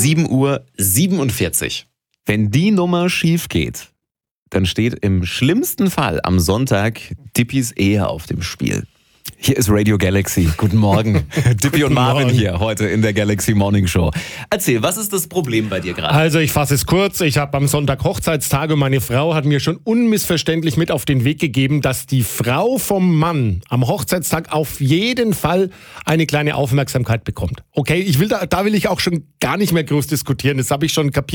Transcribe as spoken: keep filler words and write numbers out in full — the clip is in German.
sieben Uhr siebenundvierzig. Wenn die Nummer schief geht, dann steht im schlimmsten Fall am Sonntag Dippis Ehe auf dem Spiel. Hier ist Radio Galaxy. Guten Morgen. Dippi und Marvin Morgen. hier heute in der Galaxy Morning Show. Erzähl, was ist das Problem bei dir gerade? Also ich fasse es kurz. Ich habe am Sonntag Hochzeitstag und meine Frau hat mir schon unmissverständlich mit auf den Weg gegeben, dass die Frau vom Mann am Hochzeitstag auf jeden Fall eine kleine Aufmerksamkeit bekommt. Okay, ich will da, da will ich auch schon gar nicht mehr groß diskutieren. Das habe ich schon kapiert.